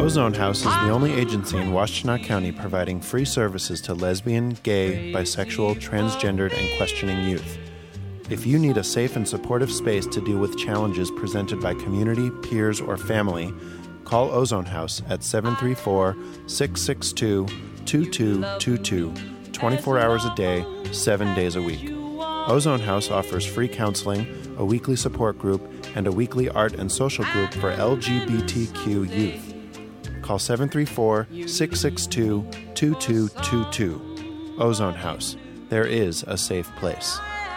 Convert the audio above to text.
Ozone House is the only agency in Washtenaw County providing free services to lesbian, gay, bisexual, transgendered, and questioning youth. If you need a safe and supportive space to deal with challenges presented by community, peers, or family, call Ozone House at 734-662-2222, 24 hours a day, 7 days a week. Ozone House offers free counseling, a weekly support group, and a weekly art and social group for LGBTQ youth. Call 734-662-2222. Ozone House. There is a safe place.